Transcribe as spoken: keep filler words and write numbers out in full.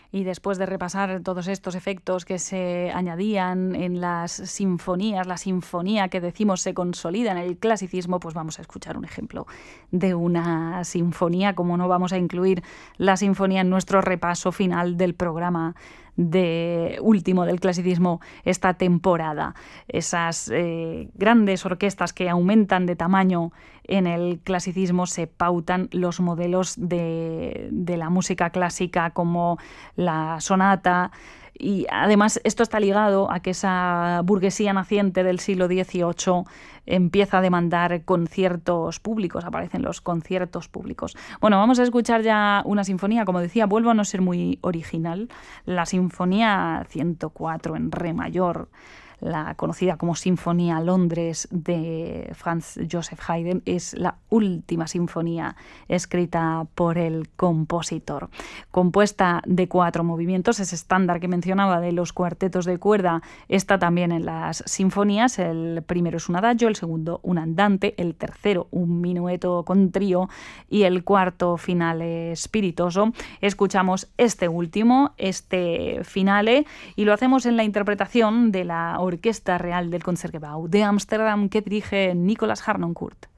Y después de repasar todos estos efectos que se añadían en las sinfonías, la sinfonía que decimos se consolida en el clasicismo, pues vamos a escuchar un ejemplo de una sinfonía. Como no vamos a incluir la sinfonía en nuestro repaso final del programa de último del clasicismo esta temporada. Esas eh, grandes orquestas que aumentan de tamaño en el clasicismo se pautan los modelos de, de la música clásica como la sonata. Y además esto está ligado a que esa burguesía naciente del siglo dieciocho empieza a demandar conciertos públicos, aparecen los conciertos públicos. Bueno, vamos a escuchar ya una sinfonía, como decía, vuelvo a no ser muy original, la Sinfonía ciento cuatro en re mayor, la conocida como Sinfonía Londres de Franz Joseph Haydn, es la última sinfonía escrita por el compositor. Compuesta de cuatro movimientos, ese estándar que mencionaba de los cuartetos de cuerda está también en las sinfonías. El primero es un adagio, el segundo un andante, el tercero un minueto con trío y el cuarto finale spiritoso. Escuchamos este último, este finale, y lo hacemos en la interpretación de la Orquesta Real del Concertgebouw de Ámsterdam que dirige Nicolas Harnoncourt.